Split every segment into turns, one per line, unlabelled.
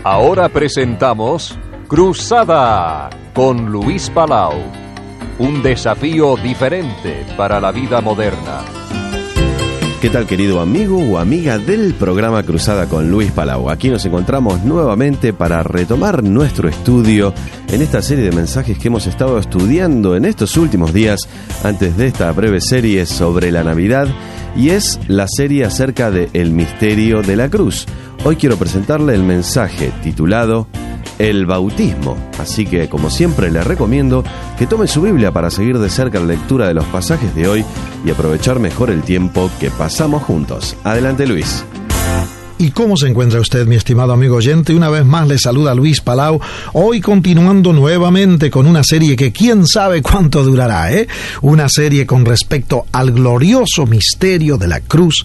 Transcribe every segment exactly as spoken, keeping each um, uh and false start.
Ahora presentamos Cruzada con Luis Palau. Un desafío diferente para la vida moderna.
¿Qué tal, querido amigo o amiga del programa Cruzada con Luis Palau? Aquí nos encontramos nuevamente para retomar nuestro estudio en esta serie de mensajes que hemos estado estudiando en estos últimos días antes de esta breve serie sobre la Navidad, y es la serie acerca del misterio de la cruz. Hoy quiero presentarle el mensaje titulado El bautismo, así que como siempre le recomiendo que tome su Biblia para seguir de cerca la lectura de los pasajes de hoy y aprovechar mejor el tiempo que pasamos juntos. Adelante, Luis.
¿Y cómo se encuentra usted, mi estimado amigo oyente? Una vez más le saluda Luis Palau, hoy continuando nuevamente con una serie que quién sabe cuánto durará, ¿eh? Una serie con respecto al glorioso misterio de la cruz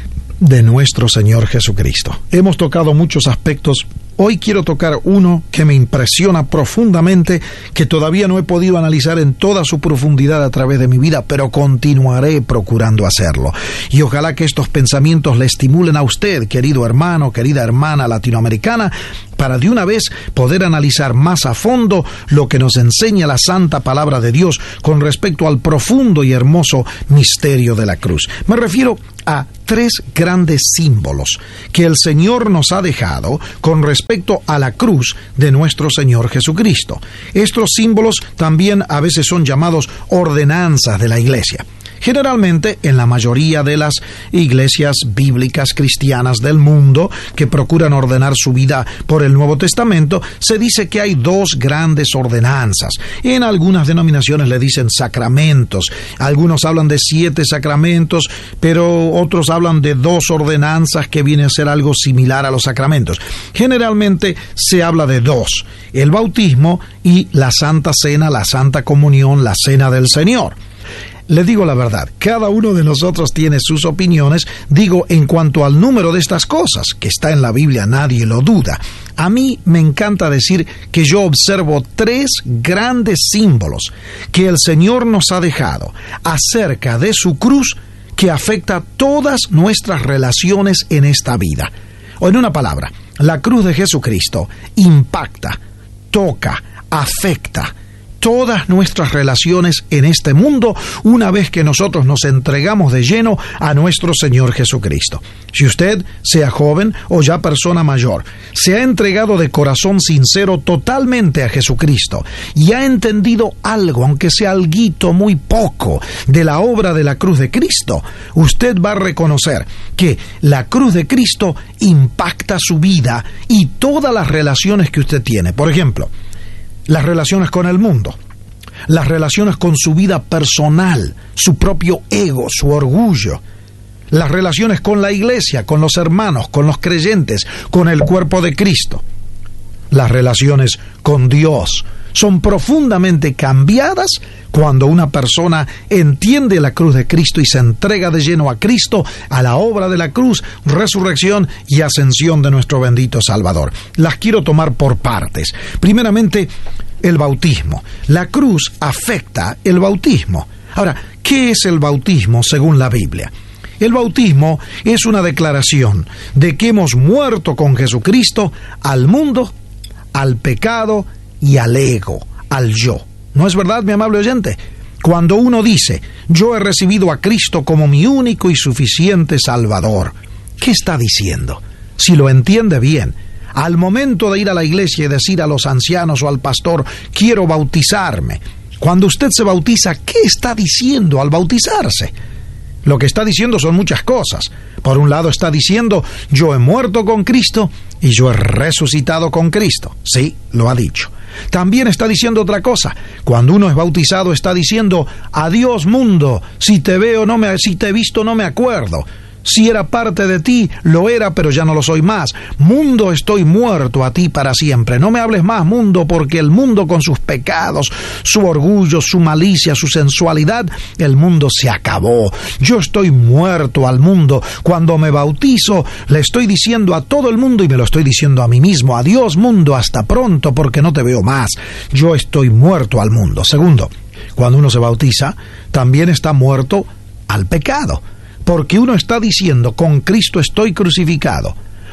de nuestro Señor Jesucristo. Hemos tocado muchos aspectos. Hoy quiero tocar uno que me impresiona profundamente, que todavía no he podido analizar en toda su profundidad a través de mi vida, pero continuaré procurando hacerlo. Y ojalá que estos pensamientos le estimulen a usted, querido hermano, querida hermana latinoamericana, para de una vez poder analizar más a fondo lo que nos enseña la Santa Palabra de Dios con respecto al profundo y hermoso misterio de la cruz. Me refiero a tres grandes símbolos que el Señor nos ha dejado con respecto a la cruz de nuestro Señor Jesucristo. Estos símbolos también a veces son llamados ordenanzas de la Iglesia. Generalmente, en la mayoría de las iglesias bíblicas cristianas del mundo que procuran ordenar su vida por el Nuevo Testamento, se dice que hay dos grandes ordenanzas. En algunas denominaciones le dicen sacramentos. Algunos hablan de siete sacramentos, pero otros hablan de dos ordenanzas que viene a ser algo similar a los sacramentos. Generalmente se habla de dos: el bautismo y la Santa Cena, la Santa Comunión, la Cena del Señor. Le digo la verdad, cada uno de nosotros tiene sus opiniones, digo, en cuanto al número de estas cosas, que está en la Biblia, nadie lo duda. A mí me encanta decir que yo observo tres grandes símbolos que el Señor nos ha dejado acerca de su cruz, que afecta todas nuestras relaciones en esta vida. O en una palabra, la cruz de Jesucristo impacta, toca, afecta todas nuestras relaciones en este mundo una vez que nosotros nos entregamos de lleno a nuestro Señor Jesucristo. Si usted, sea joven o ya persona mayor, se ha entregado de corazón sincero totalmente a Jesucristo y ha entendido algo, aunque sea alguito muy poco, de la obra de la cruz de Cristo, usted va a reconocer que la cruz de Cristo impacta su vida y todas las relaciones que usted tiene. Por ejemplo, las relaciones con el mundo, las relaciones con su vida personal, su propio ego, su orgullo, las relaciones con la iglesia, con los hermanos, con los creyentes, con el cuerpo de Cristo. Las relaciones con Dios son profundamente cambiadas cuando una persona entiende la cruz de Cristo y se entrega de lleno a Cristo, a la obra de la cruz, resurrección y ascensión de nuestro bendito Salvador. Las quiero tomar por partes. Primeramente, el bautismo. La cruz afecta el bautismo. Ahora, ¿qué es el bautismo según la Biblia? El bautismo es una declaración de que hemos muerto con Jesucristo al mundo, al pecado y al ego, al yo. ¿No es verdad, mi amable oyente? Cuando uno dice, yo he recibido a Cristo como mi único y suficiente Salvador, ¿qué está diciendo? Si lo entiende bien, al momento de ir a la iglesia y decir a los ancianos o al pastor, quiero bautizarme, cuando usted se bautiza, ¿qué está diciendo al bautizarse? Lo que está diciendo son muchas cosas. Por un lado está diciendo, yo he muerto con Cristo y yo he resucitado con Cristo. Sí, lo ha dicho. También está diciendo otra cosa. Cuando uno es bautizado está diciendo, adiós mundo, si te veo no me, si te he visto no me acuerdo. Si era parte de ti, lo era, pero ya no lo soy más. Mundo, estoy muerto a ti para siempre. No me hables más, mundo, porque el mundo con sus pecados, su orgullo, su malicia, su sensualidad, el mundo se acabó. Yo estoy muerto al mundo. Cuando me bautizo, le estoy diciendo a todo el mundo y me lo estoy diciendo a mí mismo, adiós mundo, hasta pronto, porque no te veo más. Yo estoy muerto al mundo. Segundo, cuando uno se bautiza, también está muerto al pecado. Porque uno está diciendo, con Cristo estoy crucificado.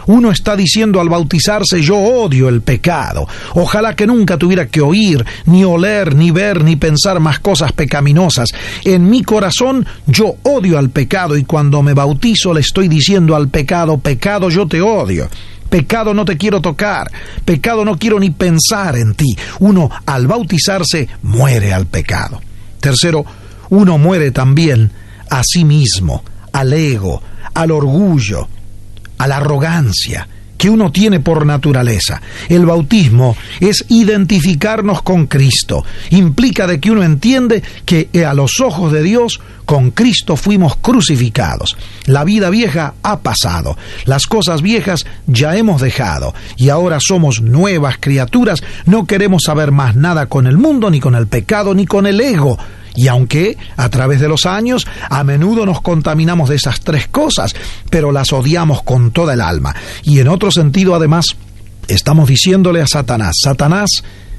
Uno está diciendo al bautizarse, yo odio el pecado. Ojalá que nunca tuviera que oír, ni oler, ni ver, ni pensar más cosas pecaminosas. En mi corazón yo odio al pecado, y cuando me bautizo le estoy diciendo al pecado, pecado, yo te odio. Pecado, no te quiero tocar. Pecado, no quiero ni pensar en ti. Uno, al bautizarse, muere al pecado. Tercero, uno muere también a sí mismo, al ego, al orgullo, a la arrogancia que uno tiene por naturaleza. El bautismo es identificarnos con Cristo. Implica de que uno entiende que a los ojos de Dios, con Cristo fuimos crucificados. La vida vieja ha pasado, las cosas viejas ya hemos dejado, y ahora somos nuevas criaturas. No queremos saber más nada con el mundo, ni con el pecado, ni con el ego. Y aunque a través de los años a menudo nos contaminamos de esas tres cosas, pero las odiamos con toda el alma. Y en otro sentido, además, estamos diciéndole a Satanás, Satanás,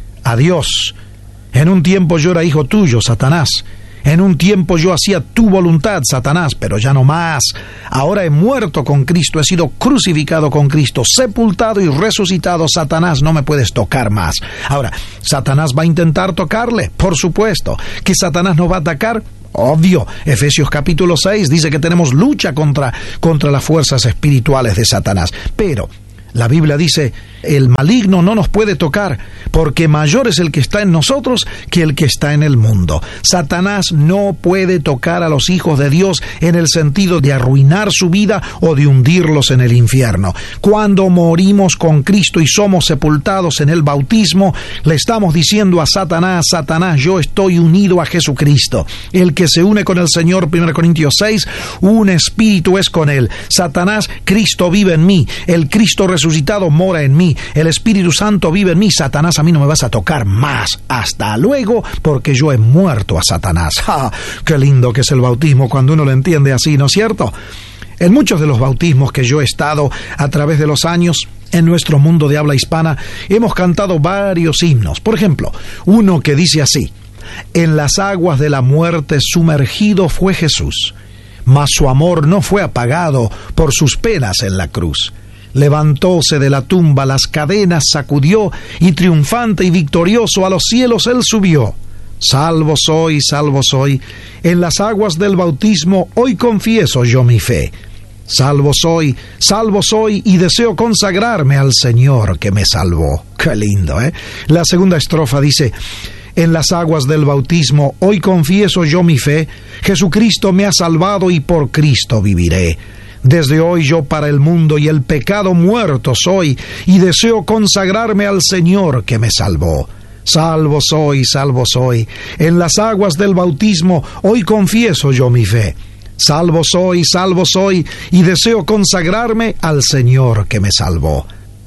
adiós. En un tiempo yo era hijo tuyo, Satanás. En un tiempo yo hacía tu voluntad, Satanás, pero ya no más. Ahora he muerto con Cristo, he sido crucificado con Cristo, sepultado y resucitado. Satanás, no me puedes tocar más. Ahora, ¿Satanás va a intentar tocarle? Por supuesto. ¿Que Satanás nos va a atacar? Obvio. Efesios capítulo seis dice que tenemos lucha contra, contra las fuerzas espirituales de Satanás. Pero la Biblia dice, el maligno no nos puede tocar, porque mayor es el que está en nosotros que el que está en el mundo. Satanás no puede tocar a los hijos de Dios en el sentido de arruinar su vida o de hundirlos en el infierno. Cuando morimos con Cristo y somos sepultados en el bautismo, le estamos diciendo a Satanás, Satanás, yo estoy unido a Jesucristo. El que se une con el Señor, primera Corintios seis, un espíritu es con él. Satanás, Cristo vive en mí, el Cristo resucitado mora en mí, el Espíritu Santo vive en mí. Satanás, a mí no me vas a tocar más. Hasta luego, porque yo he muerto a Satanás. ¡Ja! ¡Qué lindo que es el bautismo cuando uno lo entiende así!, ¿no es cierto? En muchos de los bautismos que yo he estado a través de los años en nuestro mundo de habla hispana, hemos cantado varios himnos. Por ejemplo, uno que dice así: en las aguas de la muerte sumergido fue Jesús, mas su amor no fue apagado por sus penas en la cruz. Levantóse de la tumba, las cadenas sacudió, y triunfante y victorioso a los cielos él subió. Salvo soy, salvo soy, en las aguas del bautismo hoy confieso yo mi fe. Salvo soy, salvo soy, y deseo consagrarme al Señor que me salvó. Qué lindo, ¿eh? La segunda estrofa dice: en las aguas del bautismo hoy confieso yo mi fe, Jesucristo me ha salvado y por Cristo viviré. Desde hoy yo para el mundo y el pecado muerto soy, y deseo consagrarme al Señor que me salvó. Salvo soy, salvo soy, en las aguas del bautismo hoy confieso yo mi fe. Salvo soy, salvo soy, y deseo consagrarme al Señor que me salvó.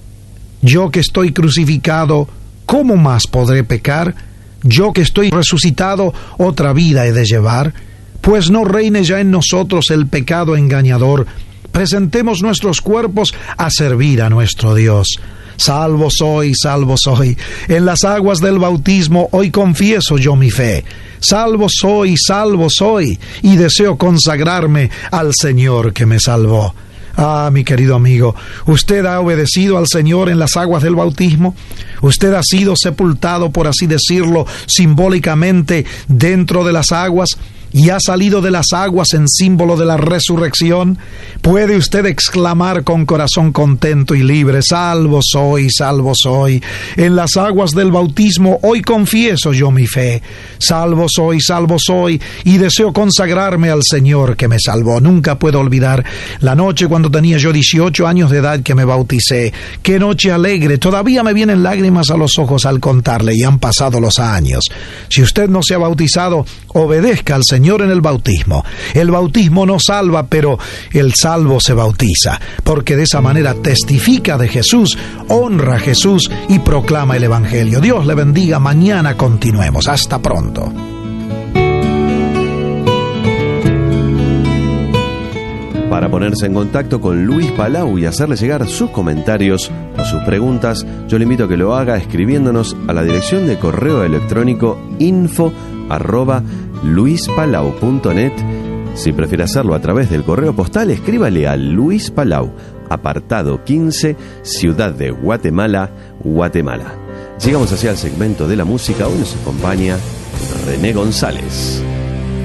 Yo que estoy crucificado, ¿cómo más podré pecar? Yo que estoy resucitado, otra vida he de llevar. Pues no reine ya en nosotros el pecado engañador. Presentemos nuestros cuerpos a servir a nuestro Dios. Salvo soy, salvo soy, en las aguas del bautismo hoy confieso yo mi fe. Salvo soy, salvo soy, y deseo consagrarme al Señor que me salvó. Ah, mi querido amigo, ¿usted ha obedecido al Señor en las aguas del bautismo? ¿Usted ha sido sepultado, por así decirlo, simbólicamente dentro de las aguas? ¿Y ha salido de las aguas en símbolo de la resurrección? ¿Puede usted exclamar con corazón contento y libre: salvo soy, salvo soy, en las aguas del bautismo hoy confieso yo mi fe? Salvo soy, salvo soy, y deseo consagrarme al Señor que me salvó. Nunca puedo olvidar la noche cuando tenía yo dieciocho años de edad que me bauticé. ¡Qué noche alegre! Todavía me vienen lágrimas a los ojos al contarle, y han pasado los años. Si usted no se ha bautizado, obedezca al Señor Señor en el bautismo. El bautismo no salva, pero el salvo se bautiza, porque de esa manera testifica de Jesús, honra a Jesús y proclama el Evangelio. Dios le bendiga. Mañana continuemos. Hasta pronto.
Para ponerse en contacto con Luis Palau y hacerle llegar sus comentarios o sus preguntas, yo le invito a que lo haga escribiéndonos a la dirección de correo electrónico info arroba luispalau punto net. Si prefiere hacerlo a través del correo postal, escríbale a Luis Palau, apartado quince, Ciudad de Guatemala, Guatemala. Llegamos hacia el segmento de la música. Hoy nos acompaña René González.